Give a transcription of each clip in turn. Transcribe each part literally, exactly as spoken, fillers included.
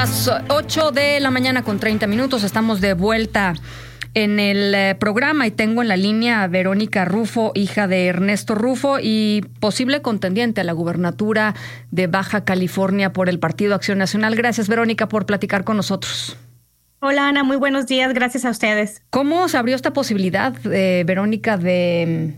Las ocho de la mañana con treinta minutos, estamos de vuelta en el eh, programa y tengo en la línea a Verónica Rufo, hija de Ernesto Rufo y posible contendiente a la gubernatura de Baja California por el Partido Acción Nacional. Gracias, Verónica, por platicar con nosotros. Hola, Ana, muy buenos días, gracias a ustedes. ¿Cómo se abrió esta posibilidad, eh, Verónica, de,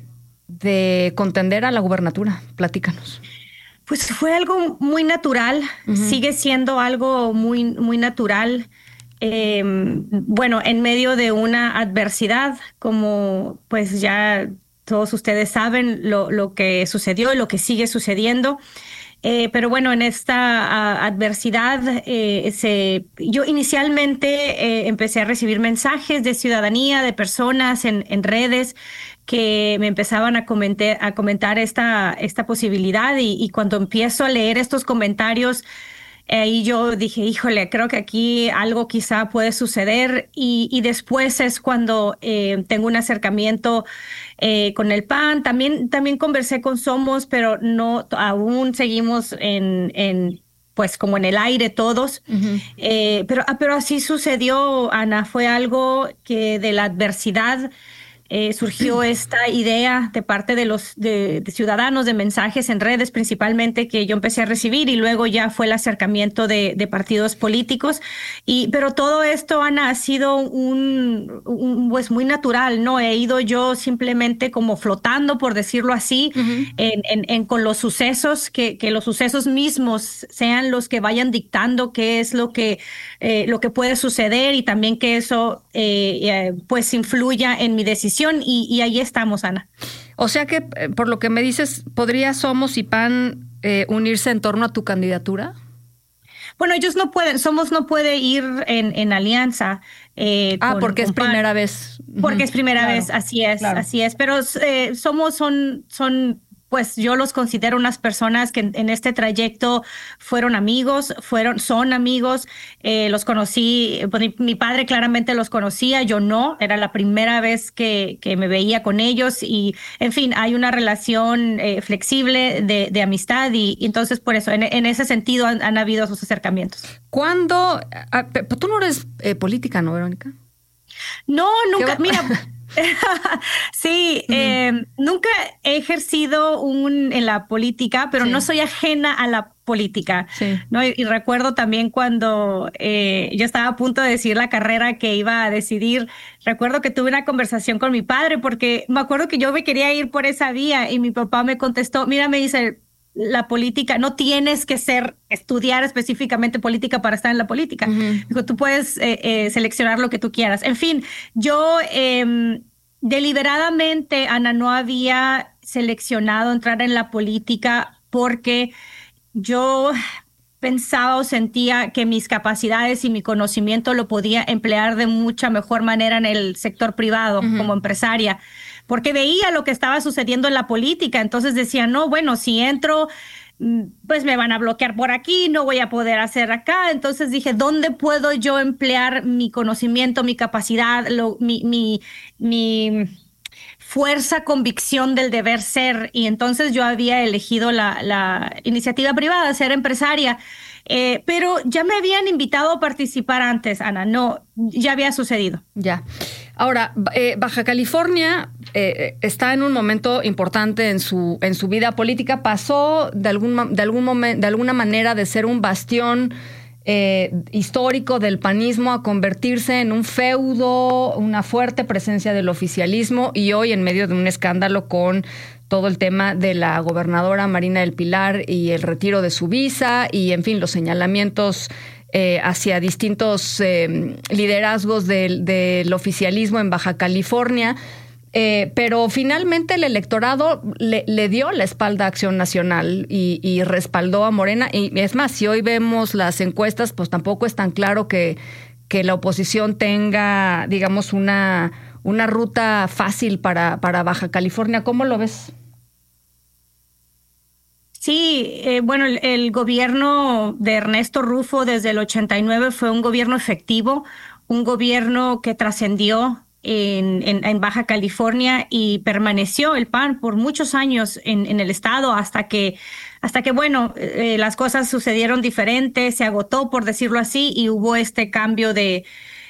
de contender a la gubernatura? Platícanos. Pues fue algo muy natural, uh-huh. Sigue siendo algo muy, muy natural. Eh, bueno, en medio de una adversidad, como pues ya todos ustedes saben lo, lo que sucedió y lo que sigue sucediendo. Eh, pero bueno, en esta uh, adversidad, eh, se, yo inicialmente eh, empecé a recibir mensajes de ciudadanía, de personas en, en redes que me empezaban a comentar, a comentar esta, esta posibilidad y, y cuando empiezo a leer estos comentarios, ahí eh, yo dije, híjole, creo que aquí algo quizá puede suceder y, y después es cuando eh, tengo un acercamiento eh, con el P A N. También, también conversé con Somos, pero no, aún seguimos en, en pues como en el aire todos. Uh-huh. Eh, pero, pero así sucedió, Ana, fue algo que de la adversidad Eh, surgió esta idea de parte de los de, de ciudadanos, de mensajes en redes principalmente que yo empecé a recibir y luego ya fue el acercamiento de, de partidos políticos. Y, pero todo esto, Ana, ha sido un, un pues muy natural, ¿no? He ido yo simplemente como flotando, por decirlo así, uh-huh. en, en, en con los sucesos, que, que los sucesos mismos sean los que vayan dictando qué es lo que, eh, lo que puede suceder y también que eso eh, eh, pues influya en mi decisión. Y, y ahí estamos, Ana. O sea que, por lo que me dices, ¿podría Somos y P A N eh, unirse en torno a tu candidatura? Bueno, ellos no pueden, Somos no puede ir en, en alianza. Eh, ah, con, porque con es primera P A N. Vez. Porque uh-huh. es primera claro, vez, así es, claro. así es. Pero eh, Somos son, son pues yo los considero unas personas que en, en este trayecto fueron amigos, fueron, son amigos, eh, los conocí, pues mi, mi padre claramente los conocía, yo no, era la primera vez que, que me veía con ellos y, en fin, hay una relación eh, flexible de, de amistad y, y entonces por eso, en, en ese sentido han, han habido sus acercamientos. ¿Cuándo? Ah, tú no eres eh, política, ¿no, Verónica? No, nunca, mira... sí, uh-huh. eh, nunca he ejercido un, en la política, pero sí. No soy ajena a la política, sí. ¿no? Y, y recuerdo también cuando eh, yo estaba a punto de decidir la carrera que iba a decidir, recuerdo que tuve una conversación con mi padre porque me acuerdo que yo me quería ir por esa vía y mi papá me contestó, mira, me dice, la política, no tienes que ser, estudiar específicamente política para estar en la política. Uh-huh. Digo, tú puedes eh, eh, seleccionar lo que tú quieras. En fin, yo eh, deliberadamente, Ana, no había seleccionado entrar en la política porque yo pensaba o sentía que mis capacidades y mi conocimiento lo podía emplear de mucha mejor manera en el sector privado, uh-huh. como empresaria. Porque veía lo que estaba sucediendo en la política, entonces decía, no, bueno, si entro, pues me van a bloquear por aquí, no voy a poder hacer acá. Entonces dije, ¿dónde puedo yo emplear mi conocimiento, mi capacidad, lo, mi, mi, mi fuerza, convicción del deber ser? Y entonces yo había elegido la, la iniciativa privada, ser empresaria. Eh, pero ya me habían invitado a participar antes, Ana, no, ya había sucedido. Ya. Ahora, eh, Baja California eh, está en un momento importante en su en su vida política. Pasó de algún de algún momento de alguna manera de ser un bastión eh, histórico del panismo a convertirse en un feudo, una fuerte presencia del oficialismo y hoy en medio de un escándalo con todo el tema de la gobernadora Marina del Pilar y el retiro de su visa y, en fin, los señalamientos eh, hacia distintos eh, liderazgos del, del oficialismo en Baja California. Eh, pero finalmente el electorado le, le dio la espalda a Acción Nacional y, y respaldó a Morena. Y es más, si hoy vemos las encuestas, pues tampoco es tan claro que, que la oposición tenga, digamos, una, una ruta fácil para, para Baja California. ¿Cómo lo ves? Sí, eh, bueno, el, el gobierno de Ernesto Rufo desde el ochenta y nueve fue un gobierno efectivo, un gobierno que trascendió en, en, en Baja California y permaneció el P A N por muchos años en, en el estado hasta que hasta que, bueno, eh, las cosas sucedieron diferentes, se agotó, por decirlo así, y hubo este cambio de,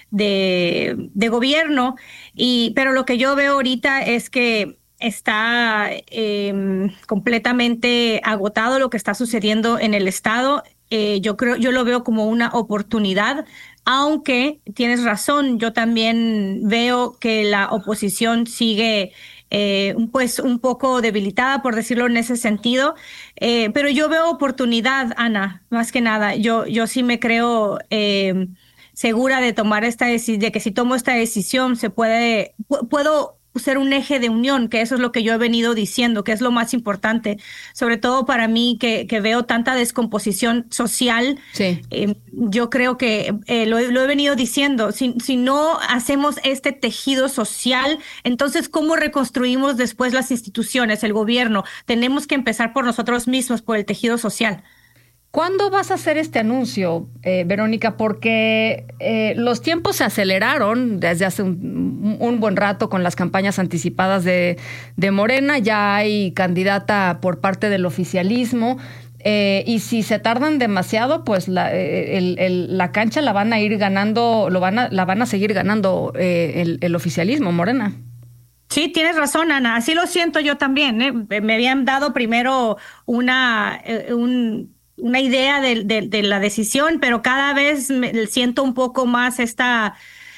de, de gobierno. Y, pero lo que yo veo ahorita es que está eh, completamente agotado lo que está sucediendo en el estado. Eh, yo creo, yo lo veo como una oportunidad, aunque tienes razón, yo también veo que la oposición sigue eh, pues un poco debilitada, por decirlo en ese sentido, eh, pero yo veo oportunidad, Ana, más que nada. Yo, yo sí me creo eh, segura de tomar esta decisión, de que si tomo esta decisión se puede, pu- puedo ser un eje de unión, que eso es lo que yo he venido diciendo, que es lo más importante, sobre todo para mí que, que veo tanta descomposición social. Sí. Eh, yo creo que eh, lo, he- lo he venido diciendo, si, si no hacemos este tejido social, entonces ¿cómo reconstruimos después las instituciones, el gobierno? Tenemos que empezar por nosotros mismos, por el tejido social. ¿Cuándo vas a hacer este anuncio, eh, Verónica? Porque eh, los tiempos se aceleraron desde hace un, un buen rato con las campañas anticipadas de, de Morena. Ya hay candidata por parte del oficialismo. Eh, y si se tardan demasiado, pues la, eh, el, el, la cancha la van a ir ganando, lo van a, la van a seguir ganando eh, el, el oficialismo, Morena. Sí, tienes razón, Ana. Así lo siento yo también, ¿eh? Me habían dado primero una, eh, un, una idea de, de, de la decisión, pero cada vez me siento un poco más esta,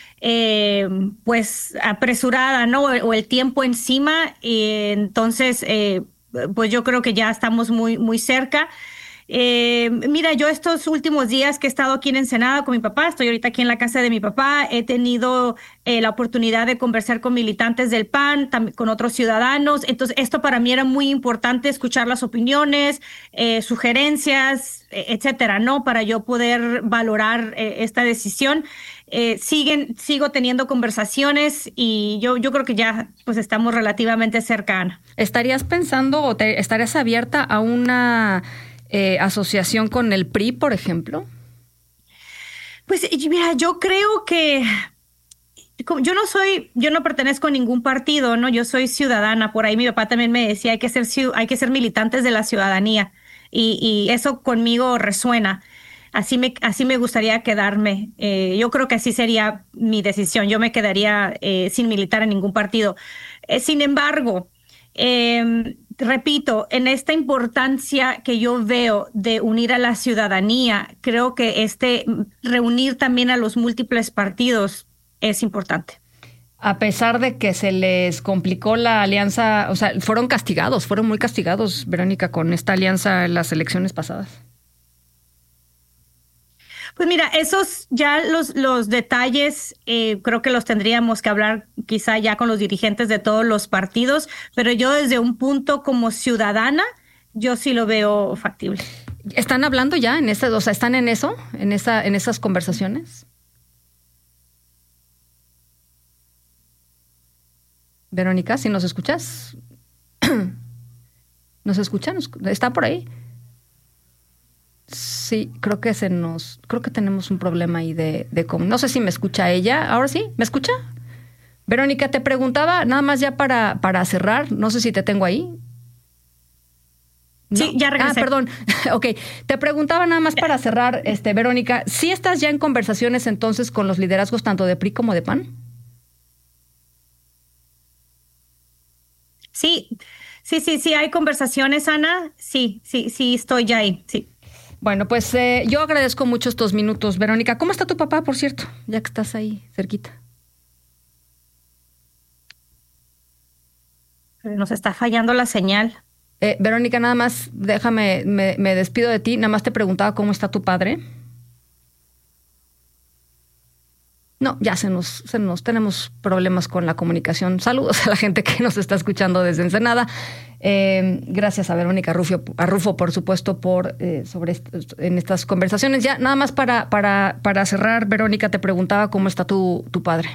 eh, pues, apresurada, ¿no? O, o el tiempo encima. Y entonces, eh, pues yo creo que ya estamos muy, muy cerca. Eh, mira, yo estos últimos días que he estado aquí en Ensenada con mi papá, estoy ahorita aquí en la casa de mi papá, he tenido eh, la oportunidad de conversar con militantes del P A N, tam- con otros ciudadanos. Entonces, esto para mí era muy importante, escuchar las opiniones, eh, sugerencias, eh, etcétera, ¿no? Para yo poder valorar eh, esta decisión. Eh, siguen, sigo teniendo conversaciones y yo, yo creo que ya pues estamos relativamente cercanos. ¿Estarías pensando o te, estarías abierta a una eh, asociación con el P R I, por ejemplo? Pues y mira, yo creo que como yo no soy, yo no pertenezco a ningún partido, ¿no? Yo soy ciudadana. Por ahí mi papá también me decía, hay que ser, ciu- hay que ser militantes de la ciudadanía. Y, y eso conmigo resuena. Así me, así me gustaría quedarme. Eh, yo creo que así sería mi decisión. Yo me quedaría eh, sin militar en ningún partido. Eh, sin embargo, eh, repito, en esta importancia que yo veo de unir a la ciudadanía, creo que este reunir también a los múltiples partidos es importante. A pesar de que se les complicó la alianza, o sea, fueron castigados, fueron muy castigados, Verónica, con esta alianza en las elecciones pasadas. Pues mira, esos ya los, los detalles eh, creo que los tendríamos que hablar quizá ya con los dirigentes de todos los partidos, pero yo desde un punto como ciudadana, yo sí lo veo factible. ¿Están hablando ya en ese, o sea, están en eso, en esa, en esas conversaciones? Verónica, si nos escuchas, ¿nos escuchan? ¿Está por ahí? Sí, creo que se nos, creo que tenemos un problema ahí de, de com- no sé si me escucha ella. ¿Ahora sí? ¿Me escucha? Verónica, te preguntaba, nada más ya para, para cerrar, no sé si te tengo ahí. ¿No? Sí, ya regresé. Ah, perdón. Ok, te preguntaba nada más para cerrar, este, Verónica, ¿sí estás ya en conversaciones entonces con los liderazgos tanto de P R I como de P A N? Sí, sí, sí, sí, hay conversaciones, Ana. Sí, sí, sí, estoy ya ahí, sí. Bueno, pues eh, yo agradezco mucho estos minutos, Verónica. ¿Cómo está tu papá, por cierto? Ya que estás ahí cerquita. Nos está fallando la señal. Eh, Verónica, nada más, déjame, me, me despido de ti. Nada más te preguntaba cómo está tu padre. No, ya se nos, se nos tenemos problemas con la comunicación. Saludos a la gente que nos está escuchando desde Ensenada. Eh, gracias a Verónica Rufio, a Rufo, por supuesto, por eh, sobre est en estas conversaciones. Ya, nada más para, para, para cerrar, Verónica, te preguntaba cómo está tu, tu padre.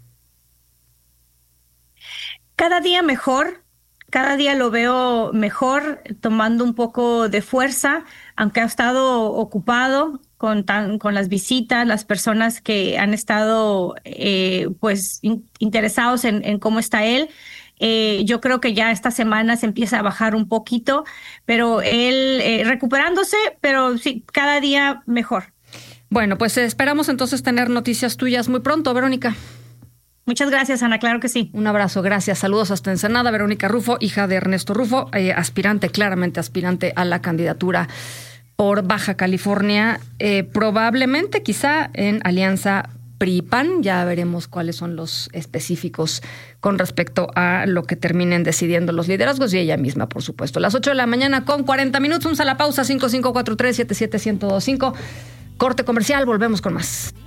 Cada día mejor, cada día lo veo mejor, tomando un poco de fuerza, aunque ha estado ocupado con, tan, con las visitas, las personas que han estado eh, pues in, interesados en, en cómo está él. Eh, yo creo que ya esta semana se empieza a bajar un poquito, pero él eh, recuperándose, pero sí, cada día mejor. Bueno, pues esperamos entonces tener noticias tuyas muy pronto, Verónica. Muchas gracias, Ana, claro que sí. Un abrazo, gracias. Saludos hasta Ensenada. Verónica Rufo, hija de Ernesto Rufo, eh, aspirante, claramente aspirante a la candidatura por Baja California, eh, probablemente quizá en alianza P R I P A N. Ya veremos cuáles son los específicos con respecto a lo que terminen decidiendo los liderazgos y ella misma, por supuesto. Las ocho de la mañana con cuarenta minutos. Vamos a la pausa. cinco cinco cuatro tres siete siete uno cero dos cinco. Corte comercial. Volvemos con más.